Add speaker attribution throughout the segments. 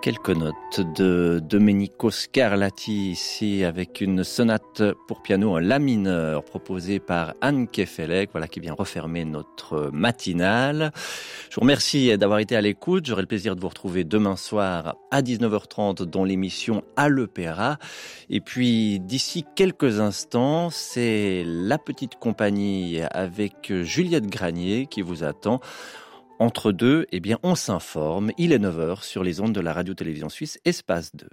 Speaker 1: Quelques notes de Domenico Scarlatti ici avec une sonate pour piano en la mineur proposée par Anne Kefelec, qui vient refermer notre matinale. Je vous remercie d'avoir été à l'écoute. J'aurai le plaisir de vous retrouver demain soir à 19h30 dans l'émission À l'Opéra. Et puis d'ici quelques instants, c'est La Petite Compagnie avec Juliette Granier qui vous attend. Entre deux, on s'informe. Il est 9h sur les ondes de la radio-télévision suisse Espace 2.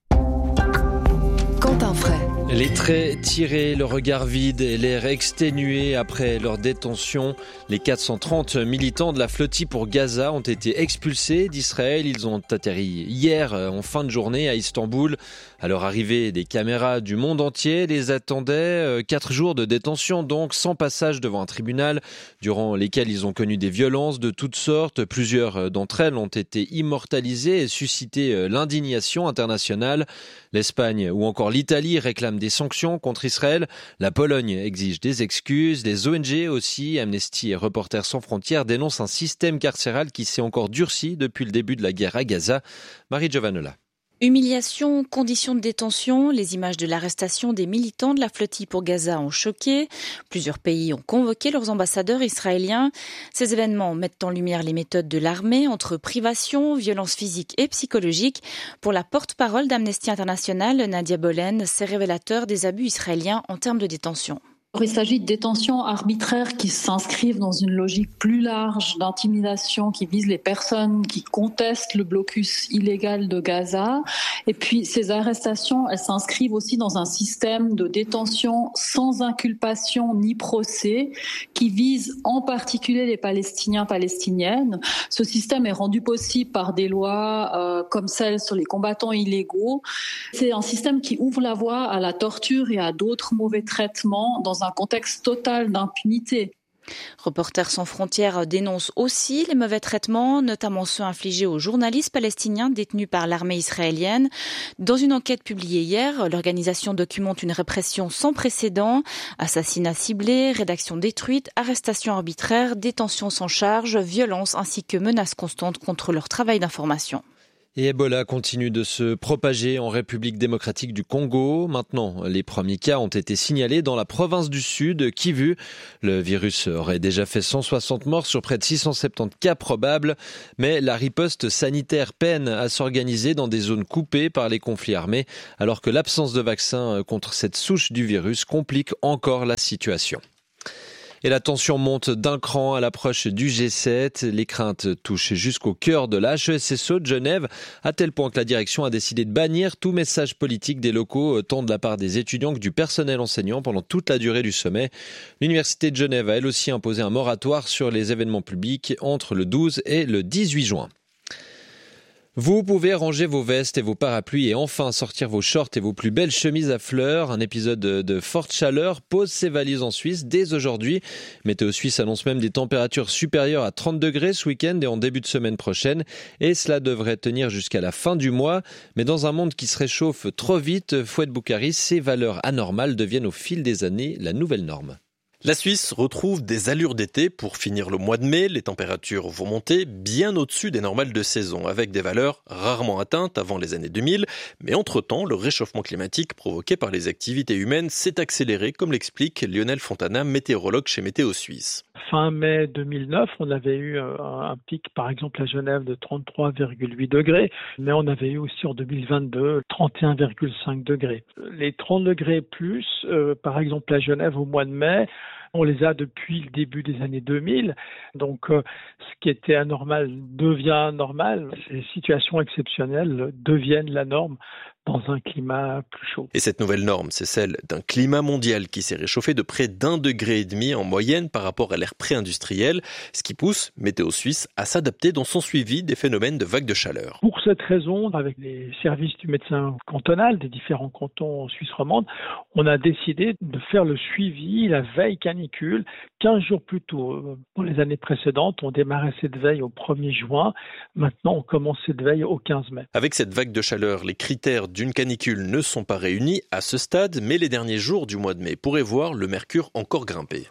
Speaker 2: Quentin Fray.
Speaker 3: Les traits tirés, le regard vide et l'air exténué après leur détention. Les 430 militants de la Flotti pour Gaza ont été expulsés d'Israël. Ils ont atterri hier en fin de journée à Istanbul. À leur arrivée, des caméras du monde entier les attendaient. 4 jours de détention, donc sans passage devant un tribunal, durant lesquels ils ont connu des violences de toutes sortes. Plusieurs d'entre elles ont été immortalisées et suscité l'indignation internationale. L'Espagne ou encore l'Italie réclament des sanctions contre Israël. La Pologne exige des excuses. Les ONG aussi, Amnesty et Reporters sans frontières, dénoncent un système carcéral qui s'est encore durci depuis le début de la guerre à Gaza. Marie Giovanola.
Speaker 4: Humiliation, conditions de détention, les images de l'arrestation des militants de la Flotti pour Gaza ont choqué. Plusieurs pays ont convoqué leurs ambassadeurs israéliens. Ces événements mettent en lumière les méthodes de l'armée entre privation, violence physique et psychologique. Pour la porte-parole d'Amnesty International, Nadia Bolen, c'est révélateur des abus israéliens en termes de détention.
Speaker 5: Il s'agit de détentions arbitraires qui s'inscrivent dans une logique plus large d'intimidation qui vise les personnes qui contestent le blocus illégal de Gaza. Et puis ces arrestations, elles s'inscrivent aussi dans un système de détention sans inculpation ni procès qui vise en particulier les Palestiniens, Palestiniennes. Ce système est rendu possible par des lois comme celle sur les combattants illégaux. C'est un système qui ouvre la voie à la torture et à d'autres mauvais traitements dans un contexte total d'impunité.
Speaker 4: Reporters sans frontières dénonce aussi les mauvais traitements, notamment ceux infligés aux journalistes palestiniens détenus par l'armée israélienne. Dans une enquête publiée hier, l'organisation documente une répression sans précédent, assassinats ciblés, rédaction détruite, arrestations arbitraires, détention sans charge, violence ainsi que menaces constantes contre leur travail d'information.
Speaker 3: Et Ebola continue de se propager en République démocratique du Congo. Maintenant, les premiers cas ont été signalés dans la province du Sud, Kivu. Le virus aurait déjà fait 160 morts sur près de 670 cas probables. Mais la riposte sanitaire peine à s'organiser dans des zones coupées par les conflits armés, alors que l'absence de vaccin contre cette souche du virus complique encore la situation. Et la tension monte d'un cran à l'approche du G7. Les craintes touchent jusqu'au cœur de la HESSO de Genève, à tel point que la direction a décidé de bannir tout message politique des locaux, tant de la part des étudiants que du personnel enseignant pendant toute la durée du sommet. L'Université de Genève a elle aussi imposé un moratoire sur les événements publics entre le 12 et le 18 juin. Vous pouvez ranger vos vestes et vos parapluies et enfin sortir vos shorts et vos plus belles chemises à fleurs. Un épisode de forte chaleur pose ses valises en Suisse dès aujourd'hui. Météo Suisse annonce même des températures supérieures à 30 degrés ce week-end et en début de semaine prochaine. Et cela devrait tenir jusqu'à la fin du mois. Mais dans un monde qui se réchauffe trop vite, Fouad Boukari, ces valeurs anormales deviennent au fil des années la nouvelle norme.
Speaker 6: La Suisse retrouve des allures d'été pour finir le mois de mai. Les températures vont monter bien au-dessus des normales de saison, avec des valeurs rarement atteintes avant les années 2000. Mais entre-temps, le réchauffement climatique provoqué par les activités humaines s'est accéléré, comme l'explique Lionel Fontana, météorologue chez Météo Suisse.
Speaker 7: Fin mai 2009, on avait eu un pic, par exemple à Genève, de 33,8 degrés, mais on avait eu aussi en 2022 31,5 degrés. Les 30 degrés plus, par exemple à Genève au mois de mai, on les a depuis le début des années 2000. Donc, ce qui était anormal devient normal. Ces situations exceptionnelles deviennent la norme dans un climat plus chaud.
Speaker 6: Et cette nouvelle norme, c'est celle d'un climat mondial qui s'est réchauffé de près d'1,5 degré en moyenne par rapport à l'ère pré-industrielle, ce qui pousse Météo Suisse à s'adapter dans son suivi des phénomènes de vagues de chaleur.
Speaker 7: Pour cette raison, avec les services du médecin cantonal des différents cantons en Suisse romande, on a décidé de faire le suivi, la veille canicule, 15 jours plus tôt. Pour les années précédentes, on démarrait cette veille au 1er juin. Maintenant, on commence cette veille au 15 mai.
Speaker 6: Avec cette vague de chaleur, les critères d'une canicule ne sont pas réunis à ce stade, mais les derniers jours du mois de mai pourraient voir le mercure encore grimper.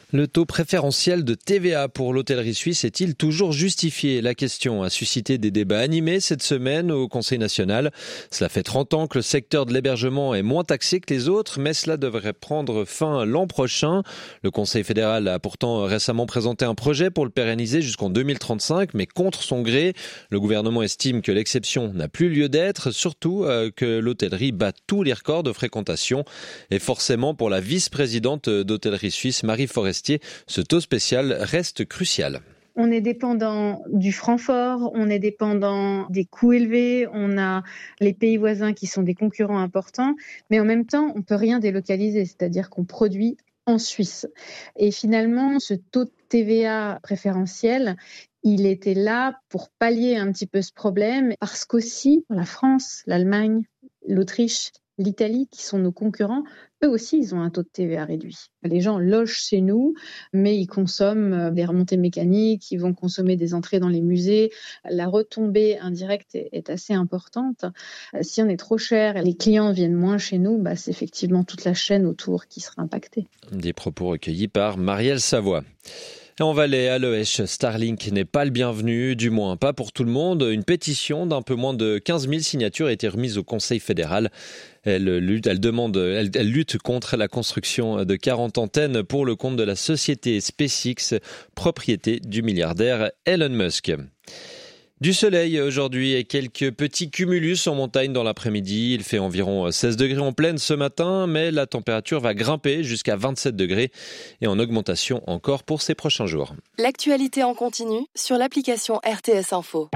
Speaker 3: Le taux préférentiel de TVA pour l'hôtellerie suisse est-il toujours justifié ? La question a suscité des débats animés cette semaine au Conseil national. Cela fait 30 ans que le secteur de l'hébergement est moins taxé que les autres, mais cela devrait prendre fin l'an prochain. Le Conseil fédéral a pourtant récemment présenté un projet pour le pérenniser jusqu'en 2035, mais contre son gré. Le gouvernement estime que l'exception n'a plus lieu d'être, surtout que l'hôtellerie bat tous les records de fréquentation. Et forcément, pour la vice-présidente d'hôtellerie suisse, Marie Forestier, ce taux spécial reste crucial.
Speaker 2: On est dépendant du franc fort, on est dépendant des coûts élevés, on a les pays voisins qui sont des concurrents importants, mais en même temps, on ne peut rien délocaliser, c'est-à-dire qu'on produit en Suisse. Et finalement, ce taux de TVA préférentiel, il était là pour pallier un petit peu ce problème, parce qu'aussi, la France, l'Allemagne, l'Autriche, l'Italie, qui sont nos concurrents, eux aussi, ils ont un taux de TVA réduit. Les gens logent chez nous, mais ils consomment des remontées mécaniques, ils vont consommer des entrées dans les musées. La retombée indirecte est assez importante. Si on est trop cher et les clients viennent moins chez nous, c'est effectivement toute la chaîne autour qui sera impactée.
Speaker 3: Des propos recueillis par Marielle Savoie. En Valais, à Loèche, Starlink n'est pas le bienvenu, du moins pas pour tout le monde. Une pétition d'un peu moins de 15 000 signatures a été remise au Conseil fédéral. Elle lutte contre la construction de 40 antennes pour le compte de la société SpaceX, propriété du milliardaire Elon Musk. Du soleil aujourd'hui et quelques petits cumulus en montagne dans l'après-midi. Il fait environ 16 degrés en plaine ce matin, mais la température va grimper jusqu'à 27 degrés et en augmentation encore pour ces prochains jours.
Speaker 8: L'actualité en continu sur l'application RTS Info.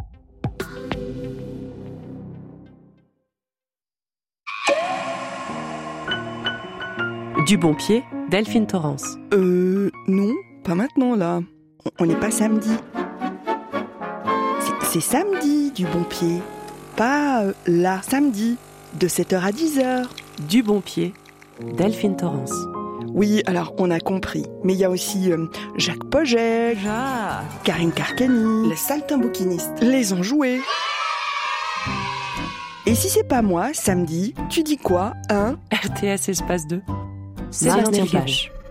Speaker 9: Du bon pied, Delphine Torrance.
Speaker 10: Non, pas maintenant là. On n'est pas samedi. C'est samedi du bon pied, pas là, samedi, de 7h à 10h.
Speaker 9: Du bon pied, Delphine Torrance.
Speaker 10: Oui, alors on a compris, mais il y a aussi Jacques Pogek, Karine Karkani, les saltimbanquistes, les enjoués. Et si c'est pas moi, samedi, tu dis quoi, hein ?
Speaker 9: RTS Espace 2,
Speaker 10: Sébastien Page.